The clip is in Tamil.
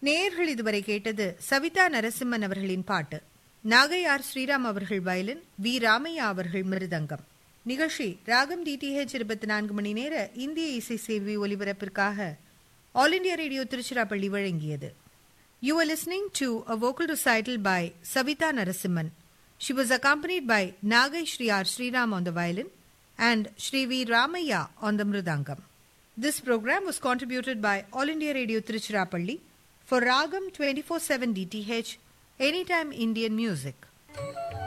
நேயர்கள் இதுவரை கேட்டது சவிதா நரசிம்மன் அவர்களின் பாட்டு. நாகை ஆர் ஸ்ரீராம் அவர்கள் வயலின், வி ராமையா அவர்கள் மிருதங்கம். நிகழ்ச்சி ராகம் டிடிஹெச் 24 மணி நேர இந்திய இசை சேவை ஒலிபரப்பிற்காக ஆல் இண்டியா ரேடியோ திருச்சிராப்பள்ளி வழங்கியது. You are listening to a vocal recital by Savita Narasimhan. She was accompanied by Nagai Shri R. Sriram on the violin and Shri V. Ramaya on the mridangam. This program was contributed by All India Radio Tiruchirappalli for Ragam 24/7 DTH, Anytime Indian Music.